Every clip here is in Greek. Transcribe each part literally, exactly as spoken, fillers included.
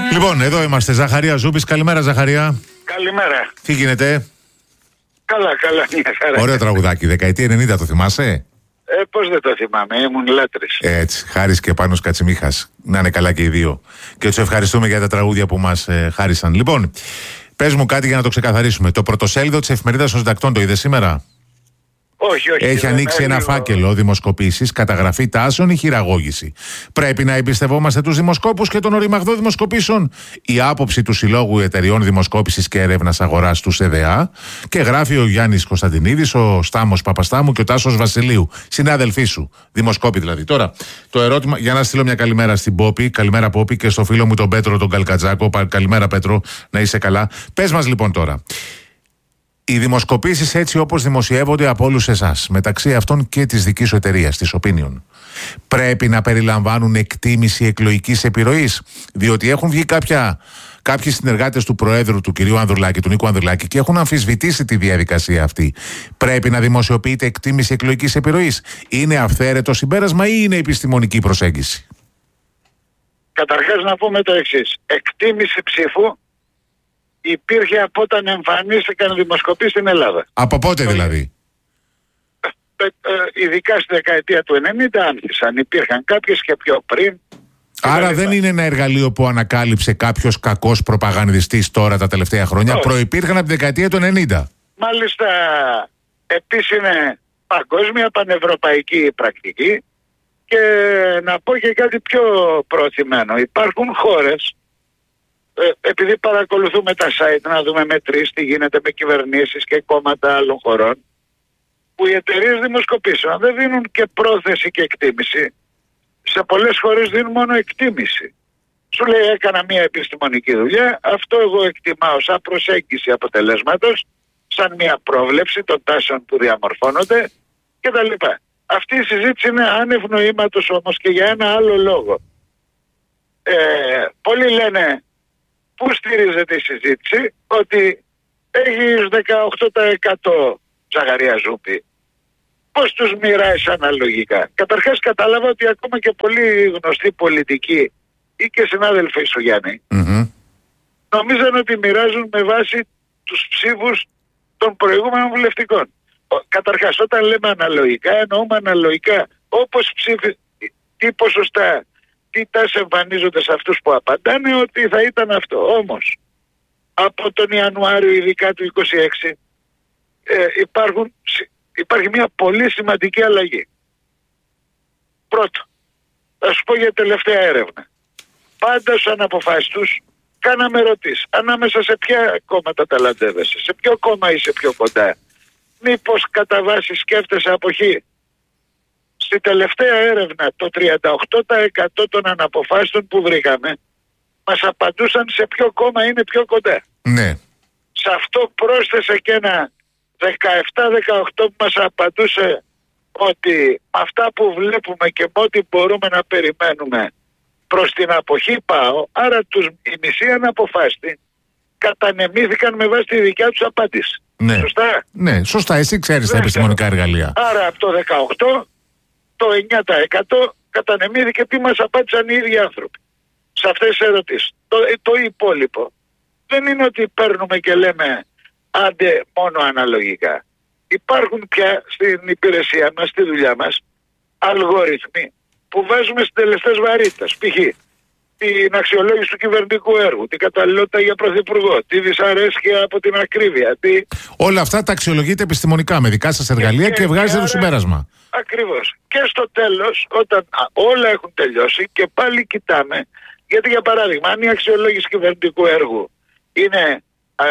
Λοιπόν, εδώ είμαστε. Ζαχαρία Ζούπης. Καλημέρα, Ζαχαρία. Καλημέρα. Τι γίνεται? Καλά, καλά, μια χαρά. Ωραίο τραγουδάκι. Δεκαετία ενενήντα, το θυμάσαι? Ε, πώς δεν το θυμάμαι, ήμουν λάτρης. Έτσι, Χάρης και Πάνος Κατσιμίχας. Να είναι καλά και οι δύο. Και τους ευχαριστούμε για τα τραγούδια που μας ε, χάρισαν. Λοιπόν, πες μου κάτι για να το ξεκαθαρίσουμε. Το πρωτοσέλιδο της Εφημερίδας των Συντακτών το είδε σήμερα? Όχι, όχι. Έχει ανοίξει ένα λίγο... φάκελο δημοσκοπήσεις, καταγραφή τάσεων ή χειραγώγηση. Πρέπει να εμπιστευόμαστε τους δημοσκόπους και τον οριμαγδό δημοσκοπήσεων? Η άποψη του Συλλόγου Εταιριών Δημοσκόπησης και Έρευνας Αγοράς του ΣΕΔΕΑ. Και γράφει ο Γιάννης Κωνσταντινίδης, ο Στάμος Παπαστάμου και ο Τάσος Βασιλείου. Συνάδελφοί σου, δημοσκόποι δηλαδή. Τώρα, το ερώτημα, για να στείλω μια καλημέρα στην Πόπη, καλημέρα Πόπη, και στο φίλο μου τον Πέτρο τον Καλκατζάκο. Καλημέρα Πέτρο, να είσαι καλά. Πες μας λοιπόν τώρα. Οι δημοσκοπήσεις έτσι όπως δημοσιεύονται από όλους εσάς, μεταξύ αυτών και της δικής σου εταιρείας, της Opinion, πρέπει να περιλαμβάνουν εκτίμηση εκλογικής επιρροής? Διότι έχουν βγει κάποια, κάποιοι συνεργάτες του Προέδρου, του κυρίου Ανδρουλάκη, του Νίκου Ανδρουλάκη, και έχουν αμφισβητήσει τη διαδικασία αυτή. Πρέπει να δημοσιοποιείται εκτίμηση εκλογικής επιρροής? Είναι αυθαίρετο συμπέρασμα ή είναι επιστημονική προσέγγιση? Καταρχάς να πούμε το εξής. Εκτίμηση ψήφου υπήρχε από όταν εμφανίστηκαν δημοσκοπήσεις στην Ελλάδα. Από πότε δηλαδή? Ε, ε, ειδικά στη δεκαετία του ενενήντα άρχισαν. Υπήρχαν κάποιες και πιο πριν. Άρα και δεν είναι ένα εργαλείο που ανακάλυψε κάποιος κακός προπαγανδιστής τώρα τα τελευταία χρόνια. Όχι. Προϋπήρχαν από τη δεκαετία του ενενήντα. Μάλιστα, επίσης είναι παγκόσμια, πανευρωπαϊκή πρακτική. Και να πω και κάτι πιο προωθημένο. Υπάρχουν χώρες, ε, επειδή παρακολουθούμε τα site να δούμε μετρήσεις τι γίνεται με κυβερνήσεις και κόμματα άλλων χωρών, που οι εταιρείες δημοσκοπήσεων δεν δίνουν και πρόθεση και εκτίμηση. Σε πολλές χώρες δίνουν μόνο εκτίμηση. Σου λέει έκανα μια επιστημονική δουλειά, αυτό εγώ εκτιμάω σαν προσέγγιση αποτελέσματος, σαν μια πρόβλεψη των τάσεων που διαμορφώνονται κτλ. Αυτή η συζήτηση είναι άνευ νοήματος όμως και για ένα άλλο λόγο. Ε, πολλοί λένε πού στηρίζεται η συζήτηση, ότι έχεις δεκαοκτώ τοις εκατό Ζαχαρία Ζούπη. Πώς τους μοιράζεις αναλογικά? Καταρχάς κατάλαβα ότι ακόμα και πολύ γνωστοί πολιτικοί ή και συνάδελφοι σου Γιάννη, mm-hmm. νομίζαν ότι μοιράζουν με βάση τους ψήφους των προηγούμενων βουλευτικών. Καταρχάς όταν λέμε αναλογικά εννοούμε αναλογικά όπως ψήφι, τι ποσοστά, τι τάσεις εμφανίζονται σε αυτούς που απαντάνε, ότι θα ήταν αυτό. Όμως από τον Ιανουάριο ειδικά του είκοσι έξι ε, υπάρχουν, υπάρχει μια πολύ σημαντική αλλαγή. Πρώτο, θα σου πω για τελευταία έρευνα. Πάντα στους αναποφάσεις τους κάναμε ερωτήσεις. Ανάμεσα σε ποια κόμματα ταλαντεύεσαι, σε ποιο κόμμα είσαι πιο κοντά, μήπως κατά βάση σκέφτεσαι αποχή. Στη τελευταία έρευνα το τριάντα οκτώ τοις εκατό των αναποφάσεων που βρήκαμε μας απαντούσαν σε ποιο κόμμα είναι πιο κοντά. Ναι. Σε αυτό πρόσθεσε και ένα δεκαεπτά δεκαοκτώ που μας απαντούσε ότι αυτά που βλέπουμε και με ό,τι μπορούμε να περιμένουμε προς την αποχή πάω. Άρα τους, οι μισοί αναποφάσιστοι κατανεμήθηκαν με βάση τη δικιά τους απάντηση. Ναι. Σωστά. Ναι, σωστά. Εσύ ξέρεις τα επιστημονικά εργαλεία. Άρα από το δεκαοκτώ το εννιά τοις εκατό κατανεμήθηκε τι μας απάντησαν οι ίδιοι άνθρωποι σε αυτές τις ερωτήσεις. Το, το υπόλοιπο δεν είναι ότι παίρνουμε και λέμε άντε μόνο αναλογικά. Υπάρχουν πια στην υπηρεσία μας, στη δουλειά μας, αλγόριθμοι που βάζουμε στις τελευταίες βαρύτητες. Π.χ. την αξιολόγηση του κυβερνητικού έργου, την καταλληλότητα για πρωθυπουργό, τη δυσαρέσκεια από την ακρίβεια. Τη... Όλα αυτά τα αξιολογείτε επιστημονικά με δικά σας εργαλεία και, και, και βγάζετε άρα, το συμπέρασμα. Ακριβώς. Και στο τέλος, όταν α, όλα έχουν τελειώσει και πάλι κοιτάμε, γιατί για παράδειγμα, αν η αξιολόγηση κυβερνητικού έργου είναι ε,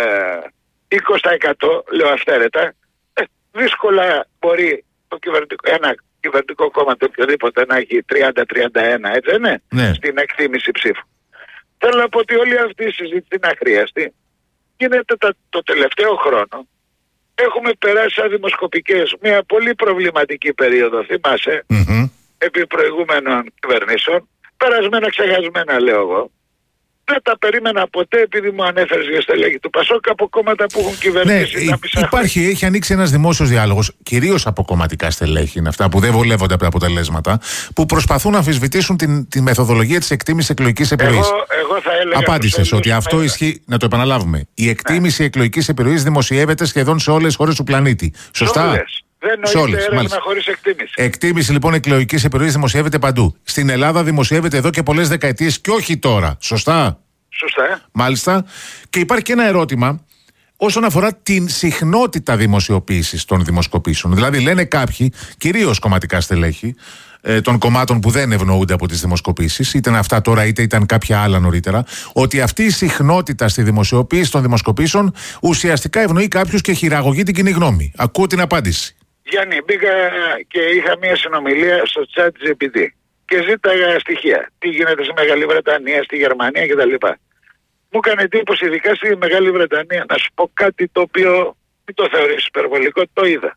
είκοσι τοις εκατό, λέω αυθαίρετα, ε, δύσκολα μπορεί το κυβερνητικό, ένα κυβερνητικό κόμμα το οποιοδήποτε να έχει τριάντα με τριάντα ένα, έτσι δεν είναι, ναι. στην εκτίμηση ψήφου. Θέλω να πω ότι όλη αυτή η συζήτηση είναι αχρίαστη. Γίνεται τα, το τελευταίο χρόνο. Έχουμε περάσει σαν δημοσκοπικές μια πολύ προβληματική περίοδο, θυμάσαι, mm-hmm. επί προηγούμενων κυβερνήσεων. Περασμένα, ξεχασμένα λέω εγώ. Δεν τα περίμενα ποτέ, επειδή μου ανέφερες για στελέχη του Πασόκ από κόμματα που έχουν κυβερνήσει. Ναι, υπάρχει, έχει ανοίξει ένας δημόσιος διάλογος, κυρίως από κομματικά στελέχη, είναι αυτά που δεν βολεύονται από τα αποτελέσματα, που προσπαθούν να αμφισβητήσουν την, τη μεθοδολογία της εκτίμησης εκλογικής επιρροής. Εγώ, εγώ θα έλεγα. Απάντησες ότι αυτό με... ισχύει. Να το επαναλάβουμε. Η εκτίμηση ναι. εκλογικής επιρροής δημοσιεύεται σχεδόν σε όλες τις χώρες του πλανήτη. Σωστά. Όλες. Δεν νοείται έρευνα χωρίς εκτίμηση. Εκτίμηση λοιπόν εκλογικής επιρροής δημοσιεύεται παντού. Στην Ελλάδα δημοσιεύεται εδώ και πολλές δεκαετίες και όχι τώρα. Σωστά. Σωστά. Μάλιστα. Και υπάρχει και ένα ερώτημα όσον αφορά την συχνότητα δημοσιοποίησης των δημοσκοπήσεων. Δηλαδή, λένε κάποιοι, κυρίως κομματικά στελέχη ε, των κομμάτων που δεν ευνοούνται από τις δημοσκοπήσεις, είτε αυτά τώρα είτε ήταν κάποια άλλα νωρίτερα, ότι αυτή η συχνότητα στη δημοσιοποίηση των δημοσκοπήσεων ουσιαστικά ευνοεί κάποιους και χειραγωγεί την κοινή γνώμη. Ακούω την απάντηση. Γιάννη, μπήκα και είχα μία συνομιλία στο ChatGPT και ζήταγα στοιχεία. Τι γίνεται στη Μεγάλη Βρετανία, στη Γερμανία κτλ. Μου έκανε εντύπωση, ειδικά στη Μεγάλη Βρετανία, να σου πω κάτι το οποίο μην το θεωρείς υπερβολικό, το είδα.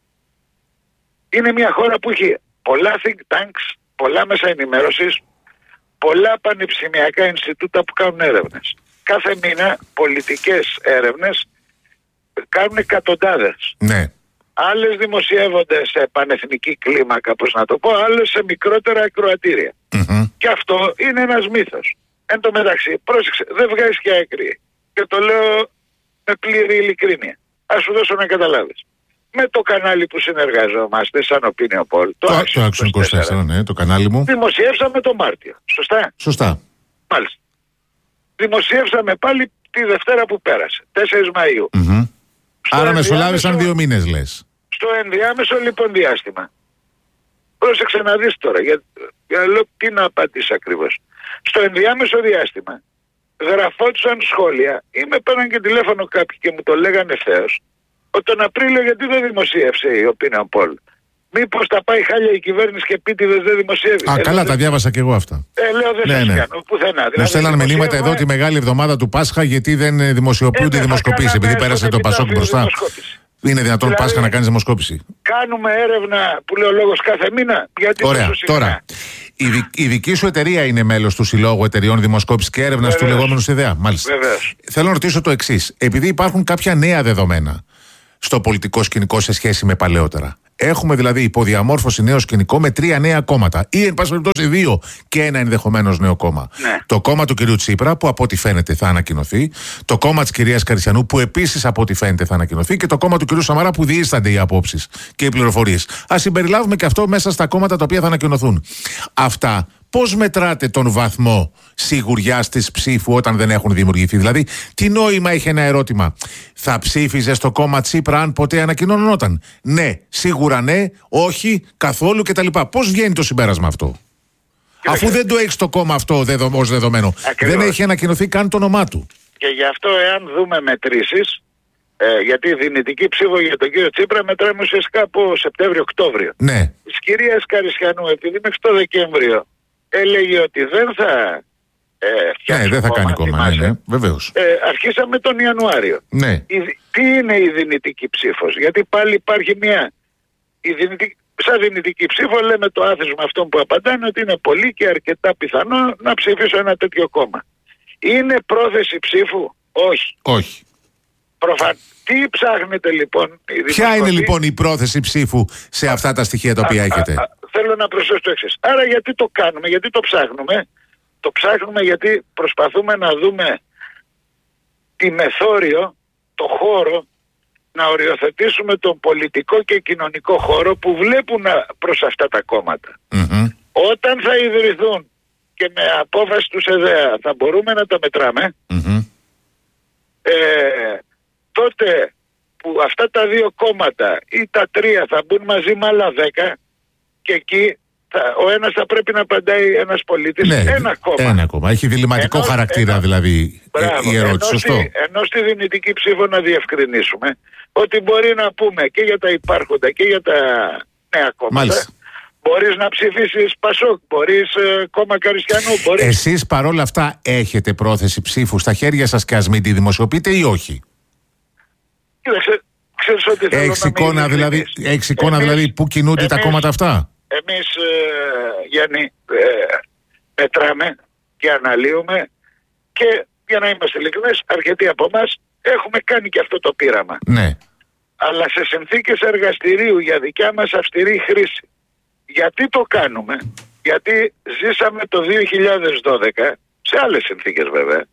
Είναι μια χώρα που έχει πολλά think tanks, πολλά μέσα ενημέρωσης, πολλά πανεπιστημιακά Ινστιτούτα που κάνουν έρευνες. Κάθε μήνα πολιτικές έρευνες κάνουν εκατοντάδες. Ναι. Άλλες δημοσιεύονται σε πανεθνική κλίμακα, πώς να το πω, άλλες σε μικρότερα ακροατήρια. Mm-hmm. Και αυτό είναι ένας μύθος. Εν τω μεταξύ, πρόσεξε, δεν βγάζεις και άκρη. Και το λέω με πλήρη ειλικρίνεια. Ας σου δώσω να καταλάβεις. Με το κανάλι που συνεργαζόμαστε, σαν Opinion Poll, το, το Action είκοσι τέσσερα, ναι, το κανάλι μου. Δημοσιεύσαμε το Μάρτιο. Σωστά. Σωστά. Μάλιστα. Δημοσιεύσαμε πάλι τη Δευτέρα που πέρασε, τέσσερα Μαΐου. Mm-hmm. Άρα μεσολάβησαν δύο μήνες, λες. Στο ενδιάμεσο λοιπόν διάστημα. Πρόσεξε να δεις τώρα, για, για λέω τι να απαντήσω ακριβώς. Στο ενδιάμεσο διάστημα γραφόντουσαν σχόλια ή με πέραν και τηλέφωνο κάποιοι και μου το λέγανε ευθέως ότι τον Απρίλιο γιατί δεν δημοσίευσε η Opinion Poll. Μήπως τα πάει χάλια η κυβέρνηση και επίτηδες δεν δημοσιεύει. Α, ε, καλά, δεν... τα διάβασα και εγώ αυτά. Ε, λέω δεν ναι, σας ναι. κάνω πουθενά. Μου δηλαδή, στέλναν μηνύματα εδώ τη μεγάλη εβδομάδα του Πάσχα γιατί δεν δημοσιοποιούνται οι ε, δημοσκοπήσεις, επειδή πέρασε το Πασόκ μπροστά. Είναι δυνατόν δηλαδή, Πάσχα να κάνεις δημοσκόπηση? Κάνουμε έρευνα που λέει ο λόγος κάθε μήνα. Γιατί ωραία, τώρα. Η, δι, η δική σου εταιρεία είναι μέλος του Συλλόγου Εταιρεών Δημοσκόπησης και Έρευνας του λεγόμενου ΣΥΔΕΑ. Μάλιστα. Βεβαίως. Θέλω να ρωτήσω το εξής. Επειδή υπάρχουν κάποια νέα δεδομένα στο πολιτικό σκηνικό σε σχέση με παλαιότερα. Έχουμε δηλαδή υποδιαμόρφωση νέο σκηνικό με τρία νέα κόμματα. Ή εν πάση περιπτώσει δύο και ένα ενδεχομένως νέο κόμμα. Ναι. Το κόμμα του κυρίου Τσίπρα, που από ό,τι φαίνεται θα ανακοινωθεί. Το κόμμα της κυρίας Καρισιανού, που επίσης από ό,τι φαίνεται θα ανακοινωθεί. Και το κόμμα του κυρίου Σαμαρά, που διείστανται οι απόψεις και οι πληροφορίες. Ας συμπεριλάβουμε και αυτό μέσα στα κόμματα τα οποία θα ανακοινωθούν. Αυτά. Πώς μετράτε τον βαθμό σιγουριάς της ψήφου όταν δεν έχουν δημιουργηθεί? Δηλαδή, τι νόημα έχει ένα ερώτημα? Θα ψήφιζε στο κόμμα Τσίπρα αν ποτέ ανακοινωνόταν? Ναι, σίγουρα ναι, όχι, καθόλου κτλ. Πώς βγαίνει το συμπέρασμα αυτό? Αφού δεν το έχει το κόμμα αυτό δεδο, ως δεδομένο. Ακριβώς. Δεν έχει ανακοινωθεί καν το όνομά του. Και γι' αυτό, εάν δούμε μετρήσεις, ε, γιατί η δυνητική ψήφο για τον κύριο Τσίπρα μετράμε ουσιαστικά από Σεπτέμβριο-Οκτώβριο. Ναι. Της κυρίας Καρισιανού, επειδή μέχρι το Δεκέμβριο έλεγε ότι δεν θα ε, φτιάξει. Ναι, δεν θα κόμμα, κάνει κόμμα, ναι, ναι, βεβαίως. Ε, αρχίσαμε τον Ιανουάριο. Ναι. Η, τι είναι η δυνητική ψήφος? Γιατί πάλι υπάρχει μια. Η δυνητική, σαν δυνητική ψήφο λέμε το άθροισμα αυτών που απαντάνε ότι είναι πολύ και αρκετά πιθανό να ψηφίσω ένα τέτοιο κόμμα. Είναι πρόθεση ψήφου? Όχι. Όχι. Προφανώς. Τι ψάχνετε λοιπόν? Ποια είναι λοιπόν η πρόθεση ψήφου σε αυτά τα στοιχεία τα οποία α, έχετε? Α, α, θέλω να προσθέσω το εξής. Άρα γιατί το κάνουμε, γιατί το ψάχνουμε? Το ψάχνουμε γιατί προσπαθούμε να δούμε τη μεθόριο, το χώρο, να οριοθετήσουμε τον πολιτικό και κοινωνικό χώρο που βλέπουν προς αυτά τα κόμματα. Mm-hmm. Όταν θα ιδρυθούν και με απόφαση του ΣΕΔΕΑ θα μπορούμε να τα μετράμε, mm-hmm. ε, τότε που αυτά τα δύο κόμματα ή τα τρία θα μπουν μαζί με άλλα δέκα και εκεί θα, ο ένας θα πρέπει να απαντάει ένας πολίτης, ναι, ένα κόμμα. Ένα κόμμα. Έχει διλημματικό ενώ, χαρακτήρα ενώ, δηλαδή μπράβο, η ερώτηση. Ενώ, σωστό. Στη, ενώ στη δυνητική ψήφο να διευκρινίσουμε ότι μπορεί να πούμε και για τα υπάρχοντα και για τα νέα κόμματα. Μάλιστα. Μπορείς να ψηφίσεις Πασόκ, μπορείς ε, κόμμα Καρισιανού. Μπορείς... Εσείς παρόλα αυτά έχετε πρόθεση ψήφου στα χέρια σας και ας μην τη δημοσιοποιείτε ή όχι? Κοίταξε, ξέρεις ότι θέλω έχεις να εικόνα, δηλαδή, έχεις εικόνα εμείς, δηλαδή που κινούνται εμείς, τα κόμματα αυτά? Εμείς, ε, Γιάννη, ε, μετράμε και αναλύουμε και για να είμαστε ειλικρινές, αρκετοί από εμάς έχουμε κάνει και αυτό το πείραμα. Ναι. Αλλά σε συνθήκες εργαστηρίου για δικιά μας αυστηρή χρήση. Γιατί το κάνουμε? Γιατί ζήσαμε το δύο χιλιάδες δώδεκα σε άλλες συνθήκες βέβαια,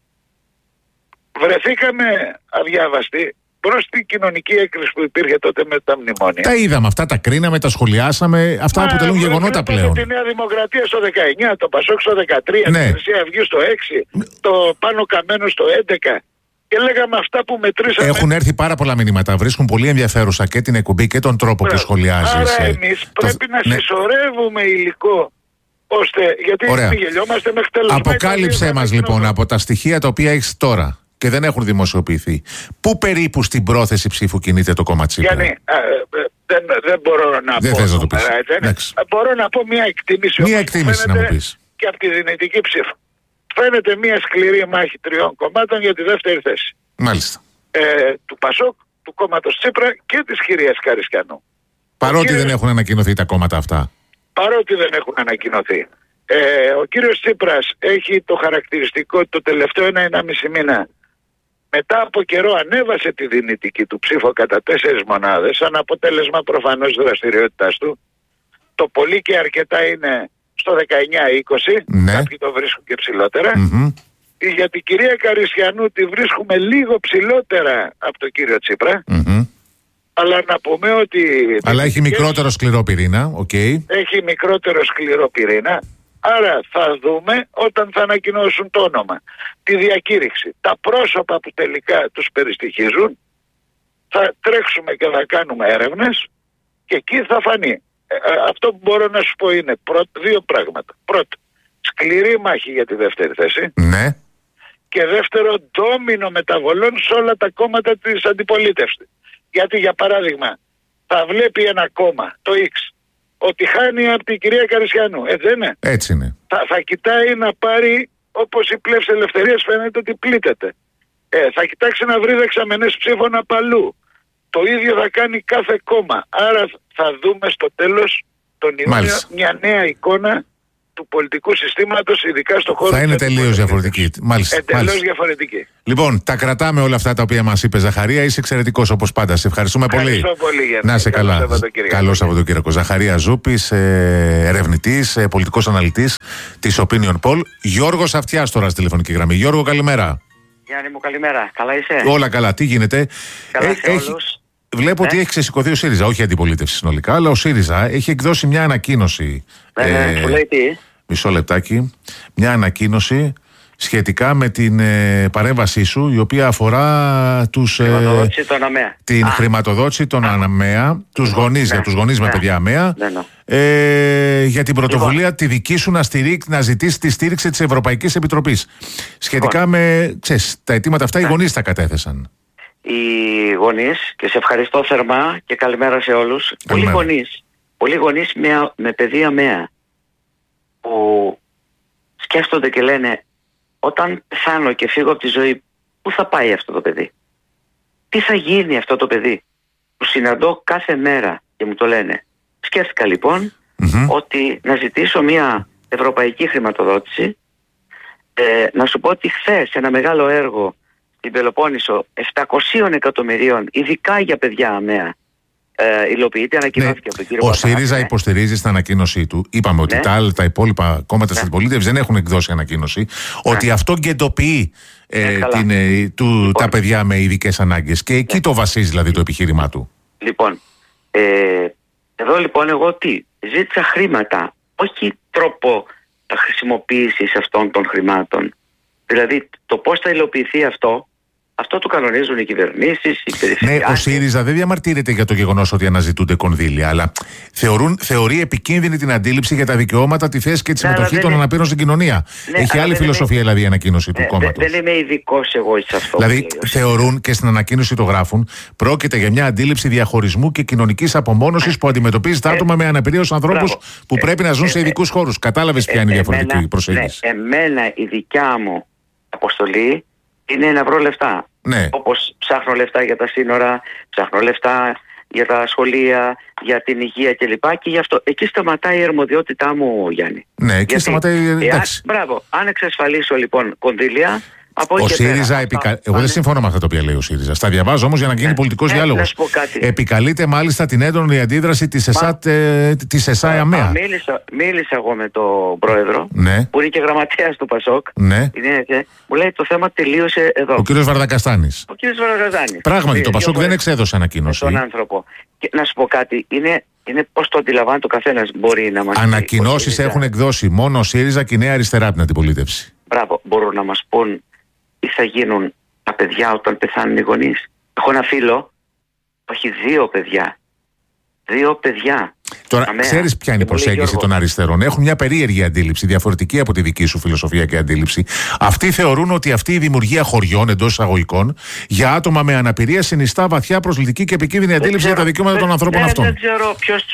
βρεθήκαμε αδιάβαστοι προς την κοινωνική έκρηξη που υπήρχε τότε με τα μνημόνια. Τα είδαμε αυτά, τα κρίναμε, τα σχολιάσαμε. Αυτά Μα, αποτελούν γεγονότα πλέον. Τη Νέα Δημοκρατία στο δεκαεννιά, το Πασόκ στο δεκατρία, ναι. τη Χρυσή Αυγή στο έξι, το Πάνο Καμένο στο έντεκα. Και λέγαμε αυτά που μετρήσαμε. Έχουν έρθει πάρα πολλά μηνύματα. Βρίσκουν πολύ ενδιαφέρουσα και την εκπομπή και τον τρόπο Μπράβο. που σχολιάζεις. Άρα εμείς το... πρέπει να ναι. συσσωρεύουμε υλικό. Ώστε, γιατί Ωραία. μην γελιόμαστε μέχρι τέλος. Αποκάλυψέ μας λοιπόν από τα στοιχεία τα οποία έχεις τώρα και δεν έχουν δημοσιοποιηθεί. Πού περίπου στην πρόθεση ψήφου κινείται το κόμμα Τσίπρα? Γιάννη, α, δεν, δεν μπορώ να δεν πω. Θες να το πεις. Δεν, μπορώ να πω μια εκτίμηση. Μια εκτίμηση να μου πεις. Και από τη δυνητική ψήφο. Φαίνεται μια σκληρή μάχη τριών κομμάτων για τη δεύτερη θέση. Μάλιστα. Ε, του Πασόκ, του κόμματος Τσίπρα και της κυρίας Καρισκιανού. Παρότι κύριος... δεν έχουν ανακοινωθεί τα κόμματα αυτά. Παρότι δεν έχουν ανακοινωθεί. Ε, ο κύριος Τσίπρας έχει το χαρακτηριστικό το τελευταίο ένα, ενάμιση μήνα. Μετά από καιρό ανέβασε τη δυνητική του ψήφο κατά τέσσερις μονάδες, σαν αποτέλεσμα προφανώς δραστηριότητάς του. Το πολύ και αρκετά είναι στο δεκαεννιά είκοσι, ναι. κάποιοι το βρίσκουν και ψηλότερα. Mm-hmm. Για την κυρία Καρισκιανού τη βρίσκουμε λίγο ψηλότερα από τον κύριο Τσίπρα. Mm-hmm. Αλλά να πούμε ότι... Αλλά έχει μικρότερο σκληρό πυρήνα, okay. Έχει μικρότερο σκληρό πυρήνα. Άρα θα δούμε όταν θα ανακοινώσουν το όνομα, τη διακήρυξη, τα πρόσωπα που τελικά τους περιστοιχίζουν. Θα τρέξουμε και θα κάνουμε έρευνες και εκεί θα φανεί. Ε, αυτό που μπορώ να σου πω είναι πρώτο, δύο πράγματα. Πρώτο, σκληρή μάχη για τη δεύτερη θέση. Ναι. Και δεύτερο, ντόμινο μεταβολών σε όλα τα κόμματα της αντιπολίτευσης. Γιατί για παράδειγμα θα βλέπει ένα κόμμα, το X, ότι χάνει από την κυρία Καρισκιανού. Ε, δεν είναι. Έτσι είναι. Θα, θα κοιτάει να πάρει, όπως η πλεύση ελευθερίας φαίνεται ότι πλήττεται. Ε, θα κοιτάξει να βρει δεξαμενές ψήφων απαλού. Το ίδιο θα κάνει κάθε κόμμα. Άρα θα δούμε στο τέλος τον Ιούνιο μια νέα εικόνα του πολιτικού συστήματος, ειδικά στον χώρο. Θα είναι τελείως διαφορετική. Μάλιστα. Εντελώς μάλιστα. διαφορετική. Λοιπόν, τα κρατάμε όλα αυτά τα οποία μας είπε, Ζαχαρία. Είσαι εξαιρετικός όπως πάντα. Σε ευχαριστούμε πολύ. Ευχαριστώ πολύ. Για να είσαι καλά. Καλό Σαββατοκύριακο. Ζαχαρία Ζούπης, ερευνητής, πολιτικός αναλυτής της Opinion Poll. Γιώργος Αυτιάς τώρα στη τηλεφωνική γραμμή. Γιώργο, καλημέρα. Γιάννη μου, καλημέρα. Καλά είσαι? Όλα καλά. Τι γίνεται? Καλά σε έχει... όλους. Βλέπω ναι. ότι έχει ξεσηκωθεί ο ΣΥΡΙΖΑ, όχι η αντιπολίτευση συνολικά, αλλά ο ΣΥΡΙΖΑ έχει εκδώσει μια ανακοίνωση. Ναι, ναι, ε, σου λέει τι. Μισό λεπτάκι. Μια ανακοίνωση σχετικά με την ε, παρέμβασή σου, η οποία αφορά τους, χρηματοδότηση ε, των ΑΜΕΑ. την Α. χρηματοδότηση των Α. ΑΜΕΑ, τους γονείς, ναι. για τους γονείς ναι. με παιδιά ΑΜΕΑ, ναι, ναι. Ε, για την πρωτοβουλία λοιπόν. τη δική σου να, στηρίξ, να ζητήσει τη στήριξη της Ευρωπαϊκής Επιτροπής. Σχετικά λοιπόν. με ξέρεις, τα αιτήματα αυτά, ναι. οι γονείς τα κατέθεσαν. Οι γονείς, και σε ευχαριστώ θερμά και καλημέρα σε όλους. Πολλοί γονείς, πολλοί γονείς με, με παιδιά ΑΜΕΑ που σκέφτονται και λένε, όταν πεθάνω και φύγω από τη ζωή, πού θα πάει αυτό το παιδί? Τι θα γίνει αυτό το παιδί? Που συναντώ κάθε μέρα και μου το λένε. Σκέφτηκα λοιπόν mm-hmm. ότι να ζητήσω μια ευρωπαϊκή χρηματοδότηση. ε, να σου πω ότι χθες ένα μεγάλο έργο στην Πελοπόννησο επτακόσια εκατομμυρίων ειδικά για παιδιά ΑΜΕΑ ε, υλοποιείται, ανακοινώθηκε ναι. από τον κύριο Ο ΣΥΡΙΖΑ ναι. υποστηρίζει στην ανακοίνωσή του. Είπαμε ότι ναι. τα, άλλα, τα υπόλοιπα κόμματα ναι. της αντιπολίτευσης δεν έχουν εκδώσει ανακοίνωση. Ναι. Ότι αυτό γκεντοποιεί ε, ναι, την, ε, του, λοιπόν. τα παιδιά με ειδικές ανάγκες. Και εκεί ναι. το βασίζει δηλαδή το επιχείρημά του. Λοιπόν, ε, εδώ λοιπόν εγώ τι, ζήτησα χρήματα, όχι τρόπο χρησιμοποίησης αυτών των χρημάτων. Δηλαδή το πώς θα υλοποιηθεί αυτό, αυτό το κανονίζουν οι κυβερνήσεις, οι περιφερειάρχες. Ναι, ο ΣΥΡΙΖΑ δεν διαμαρτύρεται για το γεγονός ότι αναζητούνται κονδύλια, αλλά θεωρούν, θεωρεί επικίνδυνη την αντίληψη για τα δικαιώματα, τη θέση και τη συμμετοχή ναι, των αναπήρων στην κοινωνία. Ναι, έχει άλλη φιλοσοφία είμαι... δηλαδή η ανακοίνωση ναι, του κόμματος. Δεν είμαι ειδικός εγώ σε αυτό. Δηλαδή θεωρούν και στην ανακοίνωση το γράφουν, πρόκειται για μια αντίληψη διαχωρισμού και κοινωνικής απομόνωσης που αντιμετωπίζει τα άτομα με αναπηρία ως ανθρώπους που πρέπει να ζουν σε ειδικούς χώρους. Κατάλαβες ποια είναι η διαφορετική προσέγγιση? Εμένα η δικιά μου αποστολή είναι να βρω λεφτά. Ναι. Όπως ψάχνω λεφτά για τα σύνορα, ψάχνω λεφτά για τα σχολεία, για την υγεία κλπ. Και γι' αυτό εκεί σταματάει η αρμοδιότητά μου, Γιάννη. Ναι, εκεί γιατί, σταματάει. Εντάξει. Ε, μπράβο. Αν εξασφαλίσω λοιπόν κονδύλια, Από ο ΣΥΡΙΖΑ, πέρα, επικα... εγώ πάνε... δεν συμφωνώ με αυτά τα οποία λέει ο ΣΥΡΙΖΑ. Στα διαβάζω όμως για να γίνει ναι. πολιτικός ναι, διάλογος. Επικαλείται μάλιστα την έντονη αντίδραση της ΕΣΑ, της ΕΣΑ ΑΜΕΑ. Μίλησα, μίλησα εγώ με τον πρόεδρο, ναι. που είναι και γραμματέας του ΠΑΣΟΚ. Ναι. Είναι, μου λέει το θέμα τελείωσε εδώ. Ο κύριος Βαρδακαστάνης. Ο κύριος Βαρδακαστάνης. Πράγματι, το ΠΑΣΟΚ δεν εξέδωσε ανακοίνωση. Τον άνθρωπο. Και να σου πω κάτι, είναι, είναι πώς το αντιλαμβάνει το καθένας μπορεί να μας πει. Ανακοινώσεις έχουν εκδώσει μόνο ο ΣΥΡΙΖΑ και η Νέα Αριστερά από την αντιπολίτευση. Μπράβο, μπορούν να μας πούν τι θα γίνουν τα παιδιά όταν πεθάνουν οι γονείς. Έχω ένα φίλο που έχει δύο παιδιά. Δύο παιδιά. Τώρα, ξέρεις ποια είναι η προσέγγιση των αριστερών. Έχουν μια περίεργη αντίληψη, διαφορετική από τη δική σου φιλοσοφία και αντίληψη. Αυτοί θεωρούν ότι αυτή η δημιουργία χωριών εντός εισαγωγικών για άτομα με αναπηρία συνιστά βαθιά προσλητική και επικίνδυνη αντίληψη για τα δικαιώματα των ανθρώπων αυτών. Δεν ξέρω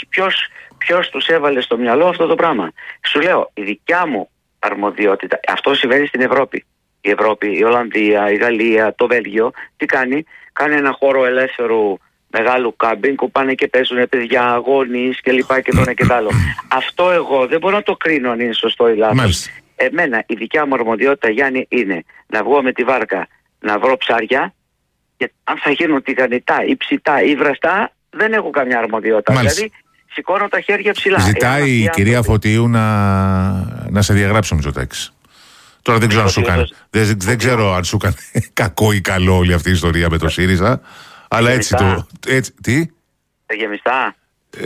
ποιος τους έβαλε στο μυαλό αυτό το πράγμα. Σου λέω, η δικιά μου αρμοδιότητα, αυτό συμβαίνει στην Ευρώπη. Η Ευρώπη, η Ολλανδία, η Γαλλία, το Βέλγιο, τι κάνει? Κάνει ένα χώρο ελεύθερου μεγάλου κάμπινγκ που πάνε και παίζουν παιδιά, γονείς και λοιπά και το ένα και το άλλο. Αυτό εγώ δεν μπορώ να το κρίνω αν είναι σωστό ή λάθος. Εμένα η δικιά μου αρμοδιότητα, Γιάννη, είναι να βγω με τη βάρκα να βρω ψάρια και αν θα γίνουν τηγανιτά ή ψητά ή βραστά δεν έχω καμιά αρμοδιότητα. Μάλιστα. Δηλαδή σηκώνω τα χέρια ψηλά. Ζητάει η κυρία Φωτίου να, να σε διαγράψει ο Μητσοτάκης. Τώρα δεν ξέρω, αν σου κάνει, δεν, δεν ξέρω αν σου κάνει κακό ή καλό όλη αυτή η ιστορία με το ΣΥΡΙΖΑ. Αλλά έτσι το. Έτσι, τι? Τα γεμιστά.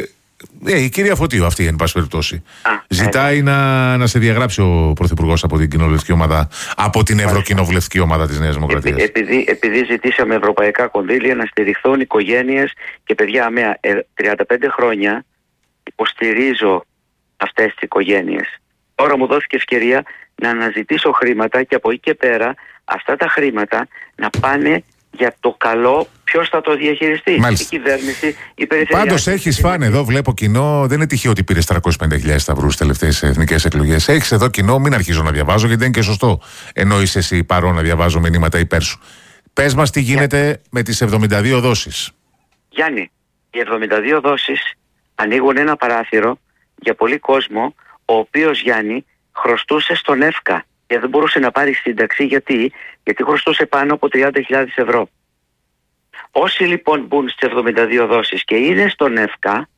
Ε, η κυρία Φωτίου, αυτή εν πάση περιπτώσει. Α, ζητάει ε, να, να σε διαγράψει ο Πρωθυπουργός από την κοινοβουλευτική ομάδα, από την Ευρωκοινοβουλευτική ομάδα της Νέας Δημοκρατίας. Επει, επειδή, επειδή ζητήσαμε ευρωπαϊκά κονδύλια να στηριχθούν οικογένειες και παιδιά αμαία. Ε, τριάντα πέντε χρόνια υποστηρίζω αυτές τις οικογένειες. Τώρα μου δόθηκε ευκαιρία να αναζητήσω χρήματα και από εκεί και πέρα αυτά τα χρήματα να πάνε για το καλό. Ποιος θα το διαχειριστεί? Μάλιστα. Η κυβέρνηση, η περιφερειακή. Πάντως έχεις φάνε εδώ, βλέπω κοινό. Δεν είναι τυχαίο ότι πήρες τριακόσιες πενήντα χιλιάδες σταυρούς στις τελευταίες εθνικές εκλογές. Έχεις εδώ κοινό, μην αρχίζω να διαβάζω γιατί δεν είναι και σωστό. Ενώ είσαι εσύ παρόν να διαβάζω μηνύματα υπέρ σου. Πες μας τι γίνεται Γιάννη. με τις εβδομήντα δύο δόσεις. Γιάννη, οι εβδομήντα δύο δόσεις ανοίγουν ένα παράθυρο για πολύ κόσμο, ο οποίος, Γιάννη, χρωστούσε στον ΕΦΚΑ και δεν μπορούσε να πάρει σύνταξη. Γιατί, γιατί χρωστούσε πάνω από τριάντα χιλιάδες ευρώ. Όσοι λοιπόν μπουν στις εβδομήντα δύο δόσεις και είναι στον ΕΦΚΑ,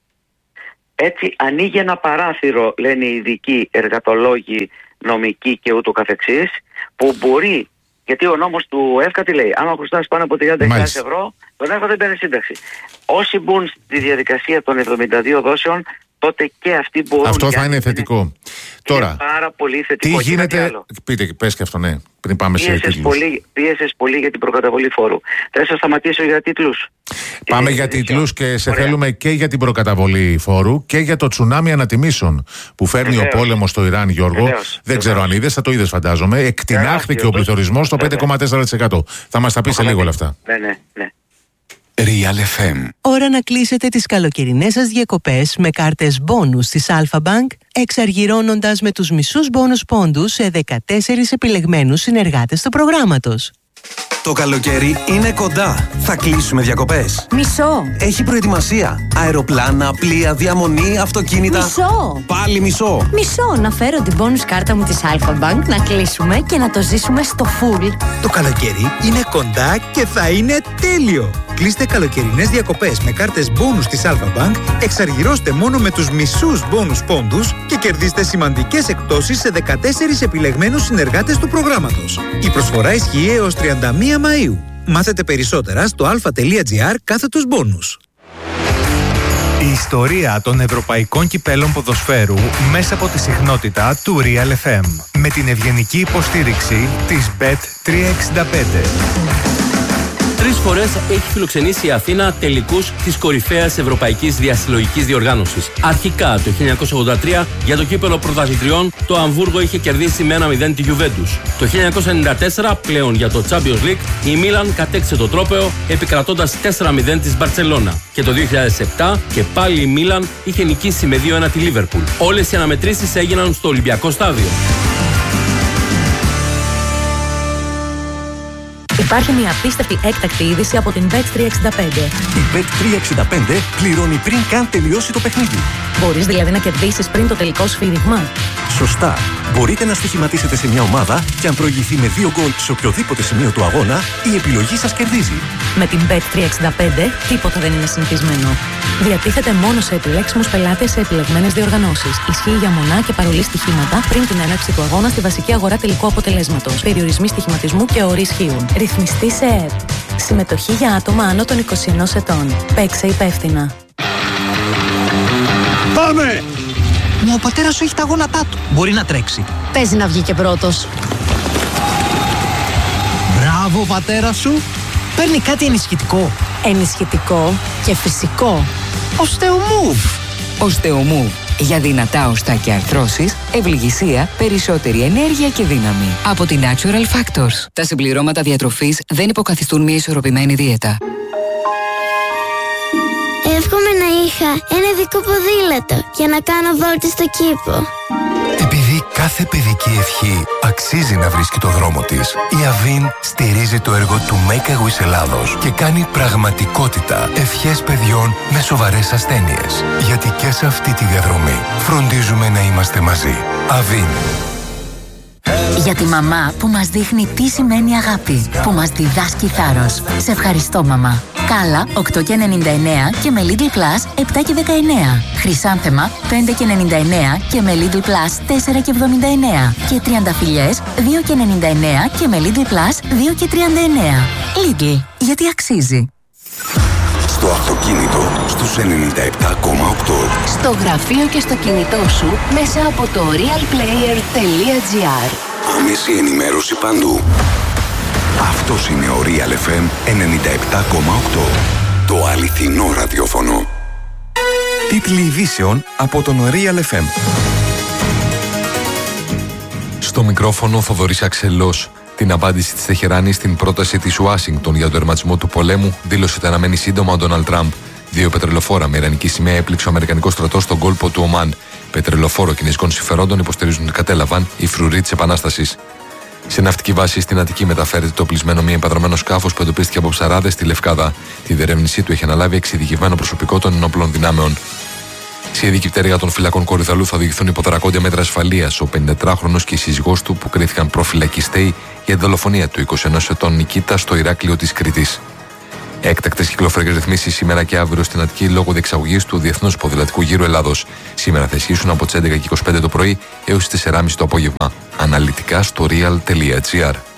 έτσι ανοίγει ένα παράθυρο, λένε οι ειδικοί εργατολόγοι, νομικοί και ούτω καθεξής, που μπορεί, γιατί ο νόμος του ΕΦΚΑ τι λέει? Άμα χρωστάς πάνω από τριάντα χιλιάδες ευρώ, τον ΕΦΚΑ δεν παίρνει σύνταξη. Όσοι μπουν στη διαδικασία των εβδομήντα δύο δόσεων, τότε και αυτοί μπορούν. Αυτό θα είναι θετικό. Είναι, Τώρα, είναι πάρα πολύ θετικό. Τι γίνεται, πείτε, πες και αυτό, ναι, πριν πάμε σε τίτλους. Πολύ, πίεσες πολύ για την προκαταβολή φόρου. Θες να σταματήσω για τίτλους? Πάμε ε, για τίτλους και σε Ωραία. θέλουμε και για την προκαταβολή φόρου και για το τσουνάμι ανατιμήσεων που φέρνει Βεβαίως. ο πόλεμος στο Ιράν, Γιώργο. Βεβαίως. Δεν Βεβαίως. ξέρω αν είδες, θα το είδες φαντάζομαι. Εκτινάχθηκε ο πληθωρισμός στο πέντε κόμμα τέσσερα τοις εκατό. Θα μας τα πει σε λίγο όλα αυτά. Ναι, ναι, ναι. Real εφ εμ. Ώρα να κλείσετε τις καλοκαιρινές σας διακοπές με κάρτες μπόνους της Alpha Bank, εξαργυρώνοντας με τους μισούς μπόνους πόντους σε δεκατέσσερις επιλεγμένους συνεργάτες του προγράμματος. Το καλοκαίρι είναι κοντά. Θα κλείσουμε διακοπές. Μισό. Έχει προετοιμασία. Αεροπλάνα, πλοία, διαμονή, αυτοκίνητα. Μισό. Πάλι μισό. Μισό. Να φέρω την bonus κάρτα μου της Alpha Bank, να κλείσουμε και να το ζήσουμε στο full. Το καλοκαίρι είναι κοντά και θα είναι τέλειο. Κλείστε καλοκαιρινές διακοπές με κάρτες bonus της Alpha Bank, εξαργυρώστε μόνο με τους μισούς bonus πόντους και κερδίστε σημαντικές εκπτώσεις σε δεκατέσσερις επιλεγμένους συνεργάτες του προγράμματος. Η προσφορά ισχύει έως τριάντα μία Μαΐου. Μάθετε περισσότερα στο alpha.gr κάθετος bonus. Η ιστορία των ευρωπαϊκών κυπέλων ποδοσφαίρου μέσα από τη συχνότητα του Real εφ εμ με την ευγενική υποστήριξη της μπετ τριακόσια εξήντα πέντε. Τρεις φορές έχει φιλοξενήσει η Αθήνα τελικούς της κορυφαίας ευρωπαϊκής διασυλλογικής διοργάνωσης. Αρχικά το χίλια εννιακόσια ογδόντα τρία για το κύπελο πρωταθλητριών το Αμβούργο είχε κερδίσει με ένα μηδέν τη Juventus. Το χίλια εννιακόσια ενενήντα τέσσερα πλέον για το Champions League η Μίλαν κατέκτησε το τρόπαιο επικρατώντας τέσσερα μηδέν της Μπαρτσελώνα. Και το δύο χιλιάδες επτά και πάλι η Μίλαν είχε νικήσει με δύο ένα τη Λίβερπουλ. Όλες οι αναμετρήσεις έγιναν στο Ολυμπιακό στάδιο. Υπάρχει μια απίστευτη έκτακτη είδηση από την μπετ τριακόσια εξήντα πέντε. Η μπετ τριακόσια εξήντα πέντε πληρώνει πριν καν τελειώσει το παιχνίδι. Μπορείς δηλαδή να κερδίσεις πριν το τελικό σφύριγμα. Σωστά. Μπορείτε να στοιχηματίσετε σε μια ομάδα και αν προηγηθεί με δύο γκολ σε οποιοδήποτε σημείο του αγώνα, η επιλογή σας κερδίζει. Με την μπετ τριακόσια εξήντα πέντε τίποτα δεν είναι συνηθισμένο. Διατίθεται μόνο σε επιλέξιμους πελάτες σε επιλεγμένες διοργανώσεις. Ισχύει για μονά και παρολί στοιχήματα πριν την έναρξη του αγώνα στη βασική αγορά τελικού αποτελέσματος. Περιορισμοί στοιχηματισμού και όροι ισχύουν. Ρυθμιστή σε ΕΕΠ. Συμμετοχή για άτομα άνω των είκοσι ενός ετών. Παίξε υπεύθυνα. Πάμε! Μα ο πατέρας σου έχει τα γόνατά του. Μπορεί να τρέξει. Παίζει να βγει και πρώτος. Μπράβο, πατέρα σου. Παίρνει κάτι ενισχυτικό. Ενισχυτικό και φυσικό. Οστεομούβ. Οστεομούβ. Για δυνατά οστά και αρθρώσεις, ευληγησία, περισσότερη ενέργεια και δύναμη. Από την Natural Factors. Τα συμπληρώματα διατροφής δεν υποκαθιστούν μια ισορροπημένη δίαιτα. Εύχομαι να είχα ένα δικό ποδήλατο για να κάνω βόλτες στο κήπο. Επειδή κάθε παιδική ευχή αξίζει να βρίσκει το δρόμο της, η Αβίν στηρίζει το έργο του Make a Wish Ελλάδος και κάνει πραγματικότητα ευχές παιδιών με σοβαρές ασθένειες. Γιατί και σε αυτή τη διαδρομή φροντίζουμε να είμαστε μαζί. Αβίν. Για τη μαμά που μας δείχνει τι σημαίνει αγάπη, που μας διδάσκει θάρρος. Σε ευχαριστώ, μαμά. Κάλα οκτώ και ενενήντα εννέα και με Lidl Plus επτά και δεκαεννέα. Χρυσάνθεμα πέντε και ενενήντα εννέα και με Lidl Plus τέσσερα και εβδομήντα εννέα. Και τριανταφυλλιές δύο και ενενήντα εννέα και με Lidl Plus δύο και τριάντα εννέα. Lidl, γιατί αξίζει. Στο αυτοκίνητο στους ενενήντα επτά κόμμα οκτώ. Στο γραφείο και στο κινητό σου μέσα από το realplayer.gr. Άμεση ενημέρωση παντού. Αυτός είναι ο Real εφ εμ ενενήντα επτά κόμμα οκτώ. Το αληθινό ραδιόφωνο. Τίτλοι ειδήσεων από τον Real εφ εμ. Στο μικρόφωνο Θοδωρής Αξελός. Την απάντηση της Τεχεράνης στην πρόταση της Ουάσιγκτον για τον τερματισμό του πολέμου δήλωσε ότι αναμένει σύντομα ο Ντόναλντ Τραμπ. Δύο πετρελοφόρα με ιρανική σημαία έπληξε ο Αμερικανικός στρατός στον κόλπο του Ομάν. Πετρελοφόρο κινέζικων συμφερόντων υποστηρίζουν ότι κατέλαβαν οι φρουροί της Επανάστασης. Σε ναυτική βάση στην Αττική μεταφέρεται το οπλισμένο μη εμπαδρωμένο σκάφος που εντοπίστηκε από ψαράδες στη Λευκάδα. Τη διερεύνησή του έχει αναλάβει εξειδικευμένο προσωπικό των ενόπλων δυνάμεων. Σε ειδική πτέρυγα των φυλακών Κορυδαλού θα οδηγηθούν υπό δρακόντια μέτρα ασφαλείας ο πενηντετράχρονος και η σύζυγός του που κρίθηκαν προφυλακιστέοι για τη δολοφονία του είκοσι ενός ετών Νικήτα στο Ηράκλειο της Κρήτης. Έκτακτες κυκλοφορικές ρυθμίσεις σήμερα και αύριο στην Αττική λόγω διεξαγωγής του Διεθνούς Ποδηλατικού Γύρου Ελλάδος. Σήμερα θα ισχύσουν από τις έντεκα και είκοσι πέντε το πρωί έως τις τέσσερις και μισή το απόγευμα. Αναλυτικά στο real.gr.